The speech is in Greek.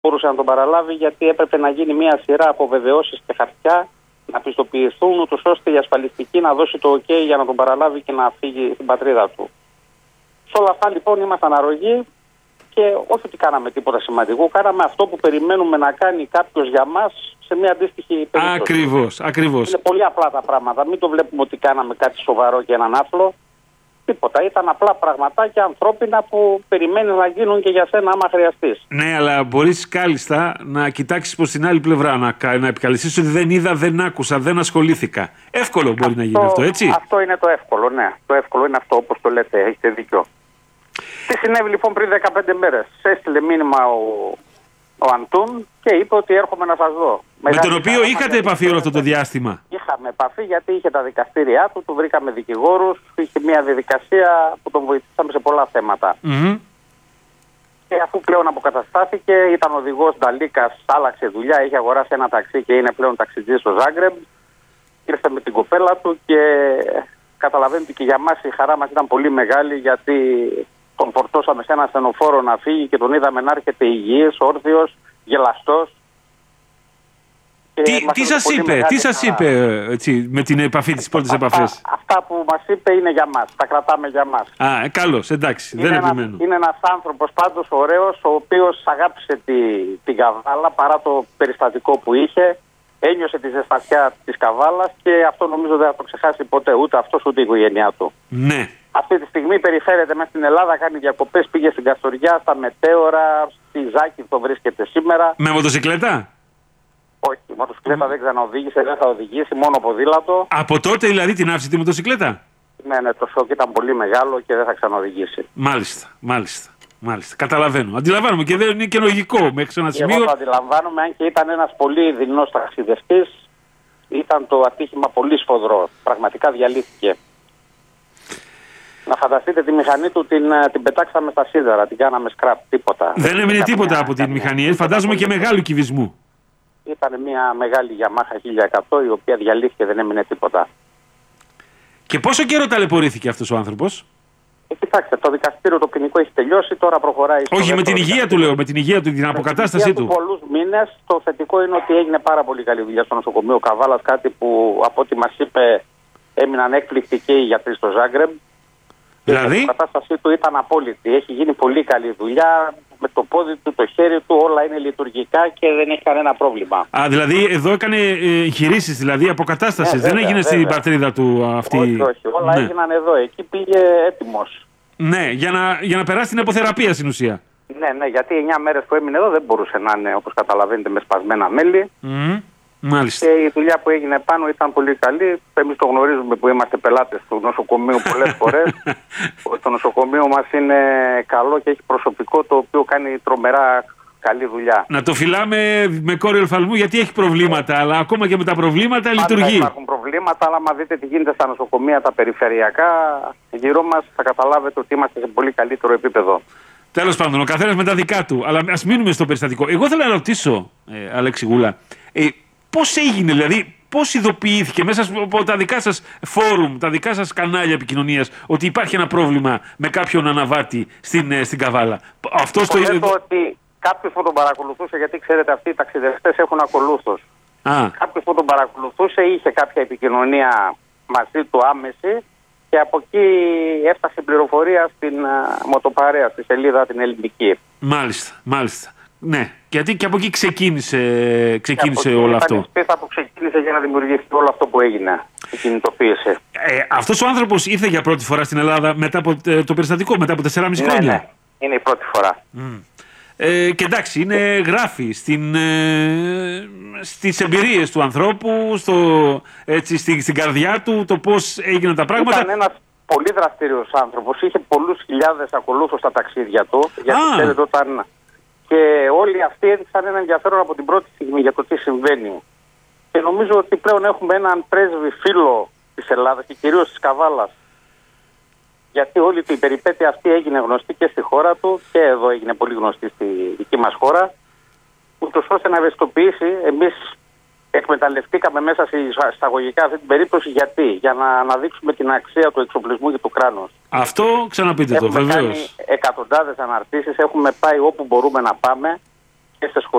μπορούσε να τον παραλάβει, γιατί έπρεπε να γίνει μια σειρά από βεβαιώσεις και χαρτιά να πιστοποιηθούν, ούτως ώστε η ασφαλιστική να δώσει το OK για να τον παραλάβει και να φύγει στην πατρίδα του. Σε όλα αυτά λοιπόν ήμασταν αρρωγοί και όχι ότι κάναμε τίποτα σημαντικό, κάναμε αυτό που περιμένουμε να κάνει κάποιος για μας σε μια αντίστοιχη περίπτωση. Ακριβώς. Είναι πολύ απλά τα πράγματα. Μην το βλέπουμε ότι κάναμε κάτι σοβαρό και έναν άθλο. Τίποτα. Ήταν απλά πραγματάκια ανθρώπινα που περιμένεις να γίνουν και για σένα άμα χρειαστείς. Ναι, αλλά μπορείς κάλλιστα να κοιτάξεις προς την άλλη πλευρά, να επικαλεστείς ότι δεν είδα, δεν άκουσα, δεν ασχολήθηκα. Εύκολο μπορεί να γίνει αυτό, έτσι. Αυτό είναι το εύκολο, ναι. Το εύκολο είναι αυτό, όπως το λέτε, έχετε δίκιο. Τι συνέβη λοιπόν πριν 15 μέρες? Έστειλε μήνυμα ο Αντούν και είπε ότι έρχομαι να σας δω. Με τον οποίο είχατε επαφή όλο αυτό το διάστημα? Είχαμε επαφή, γιατί είχε τα δικαστήριά του βρήκαμε δικηγόρους, είχε μια διαδικασία που τον βοηθήσαμε σε πολλά θέματα. Και αφού πλέον αποκαταστάθηκε, ήταν οδηγός Νταλίκας, άλλαξε δουλειά, είχε αγοράσει ένα ταξί και είναι πλέον ταξιτζής στο Ζάγκρεμπ. Ήρθε με την κοπέλα του και καταλαβαίνετε και για μας η χαρά μας ήταν πολύ μεγάλη, γιατί τον φορτώσαμε σε ένα ασθενοφόρο να φύγει και τον είδαμε να έρχεται υγιής, όρθιος, γελαστός. Τι σας είπε έτσι, με την επαφή της πρώτης επαφής? Αυτά που μας είπε είναι για μας, τα κρατάμε για μας. Καλώς, εντάξει, δεν επιμένω. Είναι ένας άνθρωπος πάντως ωραίος, ο οποίος αγάπησε την Καβάλα παρά το περιστατικό που είχε. Ένιωσε τη ζεστασιά της Καβάλας και αυτό νομίζω δεν θα το ξεχάσει ποτέ ούτε αυτός ούτε η οικογένειά του. Ναι. Αυτή τη στιγμή περιφέρεται μέσα στην Ελλάδα, κάνει διακοπές, πήγε στην Καστοριά, στα Μετέωρα, στη Ζάκη το βρίσκεται σήμερα. Με μοτοσυκλέτα? Όχι, μοτοσυκλέτα δεν ξαναοδήγησε, δεν θα οδηγήσει, μόνο ποδήλατο. Από τότε δηλαδή την άφησε τη μοτοσυκλέτα? Ναι, το σοκ ήταν πολύ μεγάλο και δεν θα ξαναοδηγήσει. Μάλιστα. Καταλαβαίνω. Αντιλαμβάνομαι και δεν είναι και λογικό μέχρι ένα σημείο. Εγώ το αντιλαμβάνομαι, αν και ήταν ένας πολύ δεινός ταξιδευτής, ήταν το ατύχημα πολύ σφοδρό. Πραγματικά διαλύθηκε. Να φανταστείτε τη μηχανή του την πετάξαμε στα σίδερα, την κάναμε σκραπ, τίποτα. Δεν έμεινε τίποτα από την μηχανή, φαντάζομαι και μεγάλου κυβισμού. Ήταν μια μεγάλη Yamaha 1100 η οποία διαλύθηκε, δεν έμεινε τίποτα. Και πόσο καιρό ταλαιπωρήθηκε αυτός ο άνθρωπος? Κοιτάξτε, το δικαστήριο το ποινικό έχει τελειώσει, τώρα προχωράει. Όχι, με την υγεία του λέω, με την υγεία του, την αποκατάστασή του. Πολλούς μήνες. Το θετικό είναι ότι έγινε πάρα πολύ καλή δουλειά στο νοσοκομείο Καβάλας, κάτι που από ό,τι μας είπε έμειναν έκπληκτοι και οι γιατροί στο Ζάγκρεμπ. Δηλαδή? Η κατάστασή του ήταν απόλυτη. Έχει γίνει πολύ καλή δουλειά. Με το πόδι του, το χέρι του, όλα είναι λειτουργικά και δεν έχει κανένα πρόβλημα. Δηλαδή εδώ έκανε εγχειρήσεις, δηλαδή αποκατάσταση. Δεν έγινε στην πατρίδα του αυτή? Όχι. Όλα έγιναν εδώ. Εκεί πήγε έτοιμος. Ναι, για να περάσει την αποθεραπεία στην ουσία. Ναι, γιατί 9 μέρες που έμεινε εδώ δεν μπορούσε να είναι, όπως καταλαβαίνετε, με σπασμένα μέλη. Μάλιστα. Και η δουλειά που έγινε πάνω ήταν πολύ καλή. Εμείς το γνωρίζουμε που είμαστε πελάτες του νοσοκομείου πολλές φορές. Το νοσοκομείο μας είναι καλό και έχει προσωπικό το οποίο κάνει τρομερά καλή δουλειά. Να το φυλάμε με κόριο οφθαλμού, γιατί έχει προβλήματα, αλλά ακόμα και με τα προβλήματα λειτουργεί. Υπάρχουν προβλήματα, αλλά άμα δείτε τι γίνεται στα νοσοκομεία τα περιφερειακά γύρω μας, θα καταλάβετε ότι είμαστε σε πολύ καλύτερο επίπεδο. Τέλος πάντων, ο καθένας με τα δικά του. Αλλά ας μείνουμε στο περιστατικό. Εγώ θέλω να ρωτήσω, Αλέξη Γούλα, πώς έγινε, δηλαδή, πώς ειδοποιήθηκε μέσα από τα δικά σας φόρουμ, τα δικά σας κανάλια επικοινωνίας, ότι υπάρχει ένα πρόβλημα με κάποιον αναβάτη στην Καβάλα? Αυτός το ότι κάποιος που τον παρακολουθούσε, γιατί ξέρετε αυτοί οι ταξιδευτές έχουν ακολούθους. Κάποιος που τον παρακολουθούσε είχε κάποια επικοινωνία μαζί του άμεση και από εκεί έφτασε η πληροφορία στην μοτοπαρέα, στη σελίδα την ελληνική. Μάλιστα. Ναι, γιατί και από εκεί ξεκίνησε όλο αυτό. Ήταν η σπίθα που ξεκίνησε για να δημιουργήσει όλο αυτό που έγινε, η κινητοποίηση. Αυτός ο άνθρωπος ήρθε για πρώτη φορά στην Ελλάδα μετά από το περιστατικό, μετά από 4,5 χρόνια. Ναι, είναι η πρώτη φορά. Και εντάξει, γράφει στις εμπειρίες του ανθρώπου, στην καρδιά του, το πώς έγιναν τα πράγματα. Ήταν ένας πολύ δραστήριος άνθρωπος, είχε πολλούς χιλιάδες ακολούθους στα ταξίδια του, γιατί ξέρετε όταν... Και όλοι αυτοί έδειξαν ένα ενδιαφέρον από την πρώτη στιγμή για το τι συμβαίνει. Και νομίζω ότι πλέον έχουμε έναν πρέσβη φίλο της Ελλάδας και κυρίως της Καβάλας. Γιατί όλη η περιπέτεια αυτή έγινε γνωστή και στη χώρα του και εδώ έγινε πολύ γνωστή στη δική μας χώρα. Ούτως ώστε να ευαισθητοποιήσει, εμείς εκμεταλλευτήκαμε μέσα σε εισαγωγικά αυτή την περίπτωση. Γιατί? Για να αναδείξουμε την αξία του εξοπλισμού και του κράνους. Αυτό ξαναπείτε το, βεβαίως. Έχουμε κάνει εκατοντάδες αναρτήσεις, έχουμε πάει όπου μπορούμε να πάμε και σε